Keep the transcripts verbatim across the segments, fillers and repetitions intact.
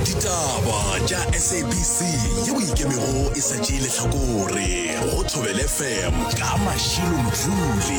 Ditaba tša S A B C yeo ikemego e sa tšeile hlakore go Thobela F M ka Mashilo Mdluli.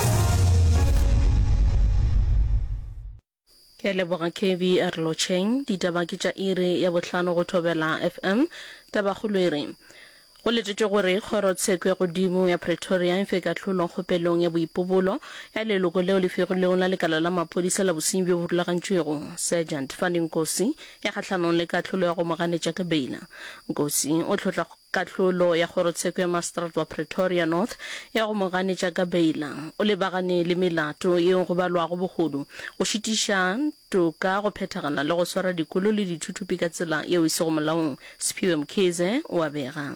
Ke leboga K V R Locheng. Ditaba ke tša iri ya bohlano go Thobela F M. Taba kgolo e reng go letšetše gore kgorotsheko ya godimo ya Pretoria e fe kahlolo kgopelong ya boipobolo ya leloko leo le fegilego la lekala la maphodisa la bosenyi bjo bo rulagantšwego. Sergeant Fanny Nkosi ya kgahlanong le kahlolo ya go moganetša ka beila. Nkosi o tlhotla kahlolo ya kgorotsheko ya Magistrate wa Pretoria North ya go moganetša ka beila o lebagane le melato yeo go balwago bogodu go šitiša toka go phethagana le go swara dikolo le dithutupi ka tsela yeo e sego molaong. Siphiwe Mkhize o a bega.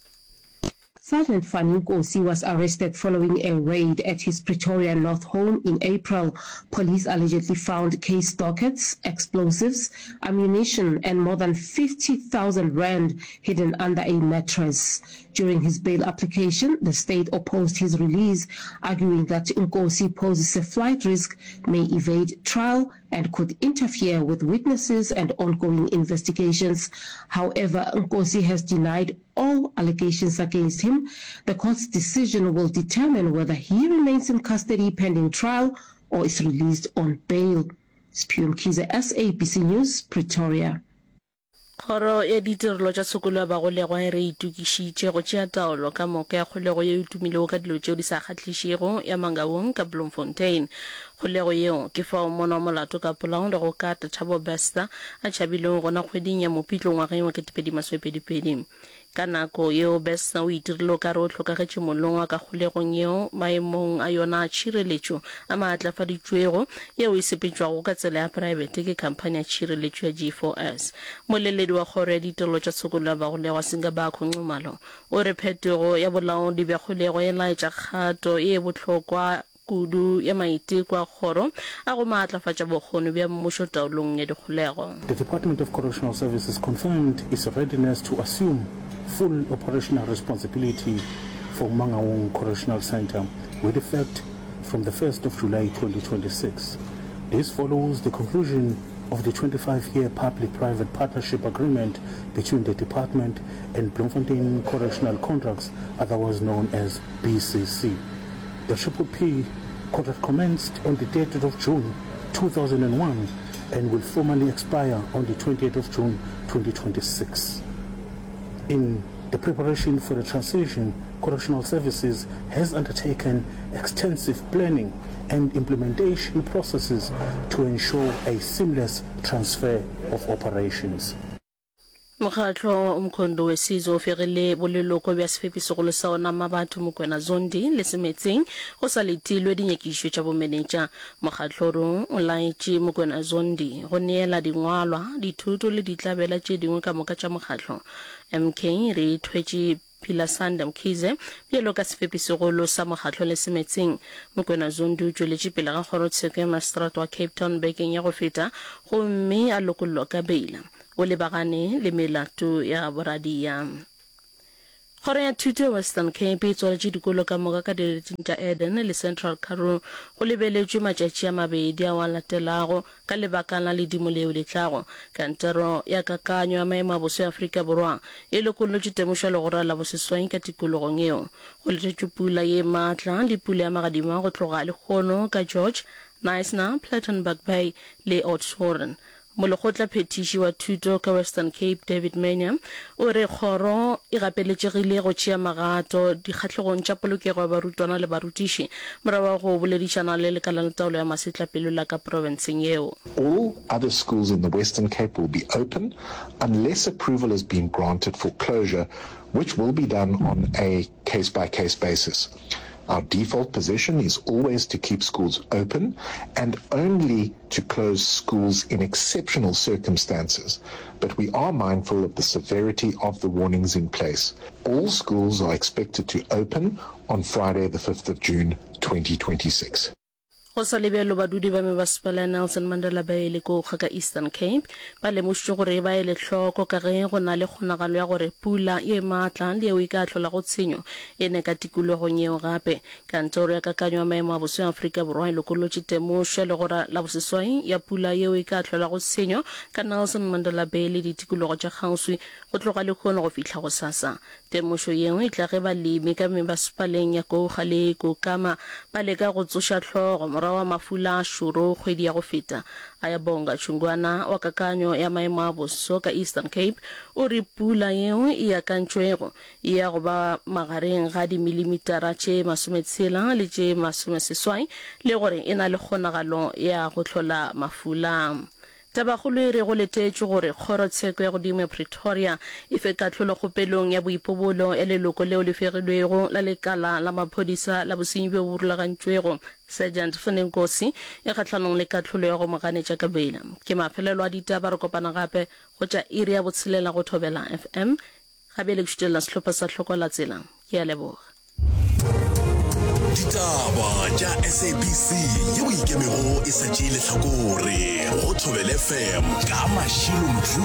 Sergeant Fanny Nkosi was arrested following a raid at his Pretoria North home in April. Police allegedly found case dockets, explosives, ammunition, and more than fifty thousand rand hidden under a mattress. During his bail application, the state opposed his release, arguing that Nkosi poses a flight risk, may evade trial, and could interfere with witnesses and ongoing investigations. However, Nkosi has denied all allegations against him. The court's decision will determine whether he remains in custody pending trial or is released on bail. Siphiwe Mkhize, S A B C News, Pretoria. Kgoro ya ditirelo tša sekolo ya bagolego e re itukišitše go tšea taolo ka moka ya kgolego yeo e tumilego ka dilo tšeo di sa kgathlišego ya Mangaung ka Bloemfontein. Kgolego yeo ke fao mona molato ka polaong le go kata Thabo Bester a tšhabilego gona kgweding ya Mopitlo ngwageng wa ketepedi masomepedipedi. Ka nako yeo Bester o itirile ka re o hlokagetše molong wa ka kgolegong yeo maemong a yona a tšhireletšo a maatlafaditšwego yeo e sepetšwago ka tsela ya private ke khamphani ya tšhireletšo ya G four S. Moleledi wa kgoro ya ditirelo tša sekolo ya bagolego Singabakho Nxumalo o re phetogo ya bolaodi bja kgolego e laetša kgato e bohlokwa kudu ya maiteko a kgoro a go maatlafatša bokgoni bja mmušo taolong ya dikgolego. The Department of Correctional Services confirmed its readiness to assume full operational responsibility for Mangaung Correctional Center with effect from the first of July twenty twenty-six. This follows the conclusion of the twenty-five year public-private partnership agreement between the department and Bloemfontein Correctional Contracts, otherwise known as B C C. The Triple P contract commenced on the thirtieth of June two thousand one and will formally expire on the twentieth of June twenty twenty-six. In the preparation for the transition, Correctional Services has undertaken extensive planning and implementation processes to ensure a seamless transfer of operations. Mokgatlo umkhondo wesizwe o fegile boleloko bja sefepisegolo sa ona mabatho Mokoena Zondi le semetseng go sa letilwe dinyekišo tša bomenetša. Mokgatlo o laetše Mokoena Zondi go neela dingwalwa dithuto le ditlabela tše dingwe ka moka tša mokgatlo. M K re thwetše Philasanda Mkhize bjalo ka sefepisegolo sa mokgatlo le semetseng. Mokoena Zondi o tšweletše pele ga kgorotsheko ya Magistrate wa Cape Town bekeng ya go feta gomme a lokollwa ka beila o lebagane le melato ya boradia. Kgoro ya thuto ya Western Cape e tswaletše dikolo ka moka ka dileteng tša Eden le Central Karoo go lebeletšwe matšatši a mabedi a wa latelago ka lebaka la ledimo leo le tlago. Kantoro ya kakanyo ya maemo a boso ya Afrika Borwa e lokolotše temošo le go rala boseswai ka tikologong eo. Go letšetše pula ye maatla le pula ya magadima go tloga le kgono ka George, Knysna, Plattenburg Bay le Oudtshoorn. Molekgotla phetiši wa thuto ka Western Cape David Mania o re kgoro e gapeletšegile go tšea magato dikgatlhegong tša polokego ya barutwana le barutiši morago go boledišana le lekala la taolo ya masetlapelo la ka provinceng eo. All other schools in the Western Cape will be open unless approval has been granted for closure, which will be done on a case-by-case basis. Our default position is always to keep schools open and only to close schools in exceptional circumstances. But we are mindful of the severity of the warnings in place. All schools are expected to open on Friday, the fifth of June, twenty twenty-six. go sa lebelo badudi ba mebasepala Nelson Mandela Bay le ko ga ka Eastern Cape ba le motse gore ba ile tlhoko ka ge go na le kgonagalo ya gore pula e matla le e ka tlola go tshenyo e ne ka tikologo nyeo gape kantoro ya kakanyo ya maemo a boso ya Afrika Borwa le kolotse temošo le gore la boseswai ya pula yeo e ka tlola go tshenyo ka Nelson Mandela Bay le ditikologo tša kgauswi go tloga le kgone go fihla go sasa temošo yeo e tla ge balemi ka mebasepaleng ya ko ga le ko kama ba le ka go tsoša tlhogo wa mafula shuro kgwedi ya go feta aya bonga chungwana wa kakanyo ya maemo a boso ka Eastern Cape o re pula yeo e ya kantšwego e ya go ba magareng ga di milimitara tše masometshela le tše masomeseswai le gore e na le kgonagalo ya go tlhola mafula tabagolo e re go letetše gore kgorotsheko ya godimo ya Pretoria e fe katlholo kgopelong ya boipobolo ya leloko leo le fegilwego la lekala la maphodisa la bosenyi bjo bo rulagantšwego Sergeant Funenkosi e kgatlhanong le katlholo ya go moganetša ka beila ke mafelelo a ditaba re kopana gape go tša iri ya botshelela go thobela F M gabe le kšutela sehlopha sa tlhokola tsela ke a leboga ditaba tša S A B C yeo ikemego e sa tšeile hlakore go thobela F M ka mašilo motho